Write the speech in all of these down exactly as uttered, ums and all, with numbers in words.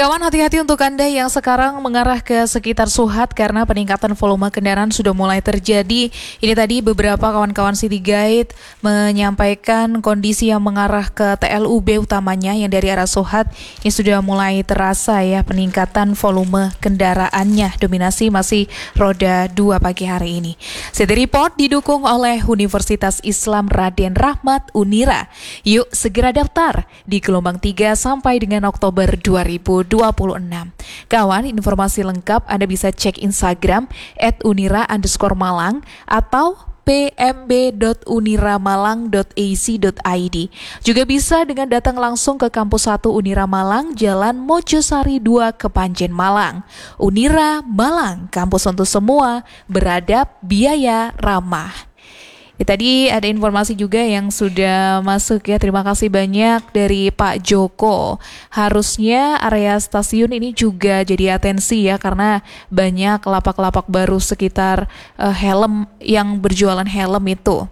Kawan, hati-hati untuk Anda yang sekarang mengarah ke sekitar Suhat karena peningkatan volume kendaraan sudah mulai terjadi. Ini tadi beberapa kawan-kawan City Guide menyampaikan kondisi yang mengarah ke T L U B utamanya yang dari arah Suhat. Ini sudah mulai terasa ya peningkatan volume kendaraannya. Dominasi masih roda dua pagi hari ini. City Report didukung oleh Universitas Islam Raden Rahmat Unira. Yuk segera daftar di gelombang tiga sampai dengan Oktober dua ribu dua puluh enam. Kawan, informasi lengkap Anda bisa cek Instagram at unira underscore malang atau p m b dot unira malang dot a c dot i d. Juga bisa dengan datang langsung ke Kampus satu Unira Malang, Jalan Mojosari dua, Kepanjen Malang. Unira Malang, kampus untuk semua, beradab, biaya ramah. Ya, tadi ada informasi juga yang sudah masuk ya. Terima kasih banyak dari Pak Joko. Harusnya area stasiun ini juga jadi atensi ya, karena banyak lapak-lapak baru sekitar uh, helm yang berjualan helm itu.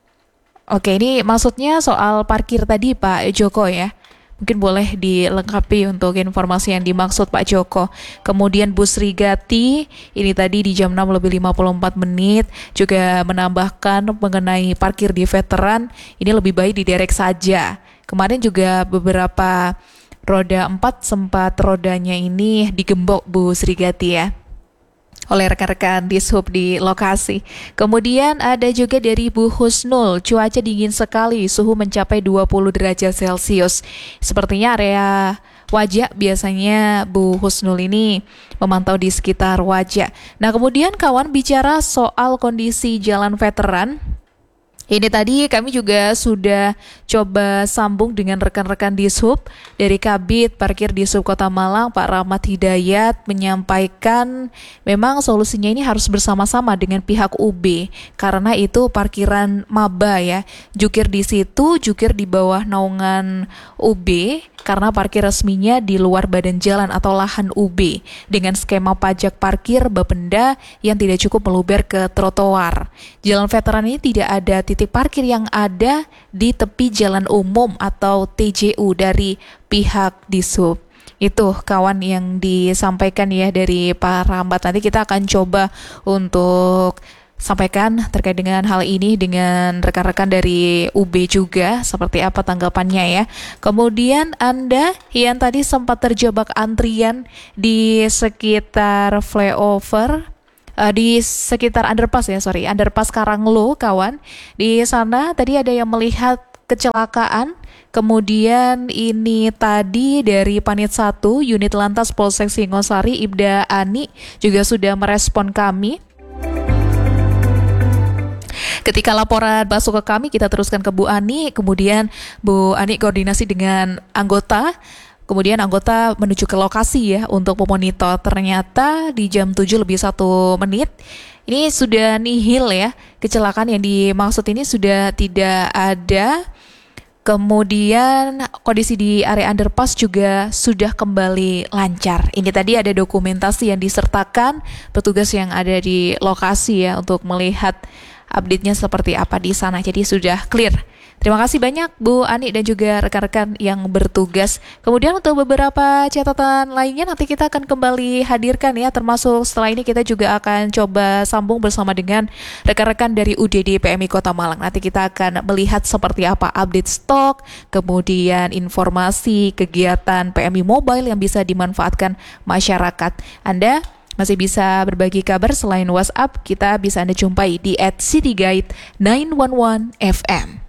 Oke, ini maksudnya soal parkir tadi Pak Joko ya. Mungkin boleh dilengkapi untuk informasi yang dimaksud Pak Joko. Kemudian bus Rigati, ini tadi di jam enam lebih lima puluh empat menit, juga menambahkan mengenai parkir di veteran, ini lebih baik diderek saja. Kemarin juga beberapa roda empat sempat rodanya ini digembok bus Rigati ya, oleh rekan-rekan Dishub di lokasi. Kemudian ada juga dari Bu Husnul, cuaca dingin sekali, suhu mencapai dua puluh derajat Celcius. Sepertinya area Wajah biasanya Bu Husnul ini memantau di sekitar Wajah. Nah, kemudian kawan bicara soal kondisi jalan veteran. Ini tadi kami juga sudah coba sambung dengan rekan-rekan Dishub dari Kabid Parkir Dishub Kota Malang, Pak Rahmat Hidayat menyampaikan memang solusinya ini harus bersama-sama dengan pihak U B karena itu parkiran maba ya. Jukir di situ, jukir di bawah naungan U B karena parkir resminya di luar badan jalan atau lahan U B dengan skema pajak parkir Bapenda yang tidak cukup meluber ke trotoar. Jalan veteran ini tidak ada titik parkir yang ada di tepi jalan umum atau T J U dari pihak Dishub. Itu kawan yang disampaikan ya dari Pak Rahmat. Nanti kita akan coba untuk sampaikan terkait dengan hal ini dengan rekan-rekan dari U B juga, seperti apa tanggapannya ya. Kemudian Anda yang tadi sempat terjebak antrian di sekitar flyover, uh, di sekitar underpass ya, sorry, underpass Karanglo kawan. Di sana tadi ada yang melihat kecelakaan. Kemudian ini tadi dari Panit satu, Unit Lantas Polsek Singosari, Ibda Ani juga sudah merespon kami. Ketika laporan masuk ke kami, kita teruskan ke Bu Ani, kemudian Bu Ani koordinasi dengan anggota, kemudian anggota menuju ke lokasi ya untuk memonitor. Ternyata di jam tujuh lebih satu menit, ini sudah nihil ya, kecelakaan yang dimaksud ini sudah tidak ada. Kemudian kondisi di area underpass juga sudah kembali lancar. Ini tadi ada dokumentasi yang disertakan petugas yang ada di lokasi ya untuk melihat update-nya seperti apa di sana. Jadi sudah clear. Terima kasih banyak Bu Ani dan juga rekan-rekan yang bertugas. Kemudian untuk beberapa catatan lainnya nanti kita akan kembali hadirkan ya, termasuk setelah ini kita juga akan coba sambung bersama dengan rekan-rekan dari U D D P M I Kota Malang. Nanti kita akan melihat seperti apa update stok, kemudian informasi kegiatan P M I Mobile yang bisa dimanfaatkan masyarakat. Anda masih bisa berbagi kabar selain WhatsApp, kita bisa Anda jumpai di at cityguide sembilan satu satu F M.